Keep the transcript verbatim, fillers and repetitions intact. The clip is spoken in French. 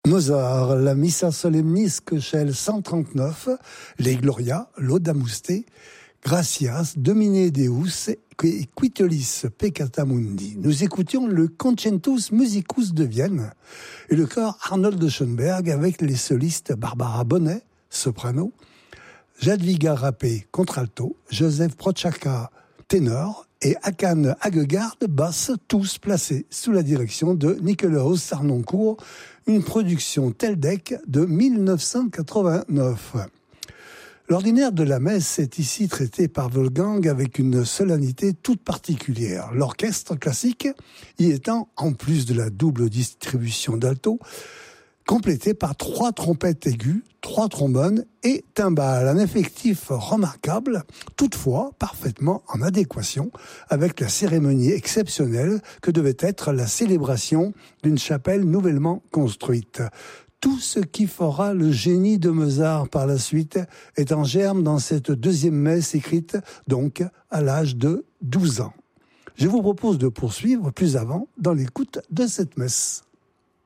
Mozart, la Missa Solemnis Köchel cent trente-neuf, les Gloria, l'Odamuste, Gratias, Domine Deus et Quitolis Peccata Mundi. Nous écoutions le Concentus Musicus de Vienne et le chœur Arnold de Schoenberg avec les solistes Barbara Bonnet, soprano, Jadwiga Rappé, contralto, Joseph Prochaka, ténor, et Hakan Hagegaard, basse, tous placés sous la direction de Nicolaus Sarnoncourt, une production Teldec de mille neuf cent quatre-vingt-neuf. L'ordinaire de la messe est ici traité par Wolfgang avec une solennité toute particulière. L'orchestre classique y étant, en plus de la double distribution d'alto, complété par trois trompettes aiguës, trois trombones et timbales. Un effectif remarquable, toutefois parfaitement en adéquation avec la cérémonie exceptionnelle que devait être la célébration d'une chapelle nouvellement construite. Tout ce qui fera le génie de Mozart par la suite est en germe dans cette deuxième messe écrite donc à l'âge de douze ans. Je vous propose de poursuivre plus avant dans l'écoute de cette messe.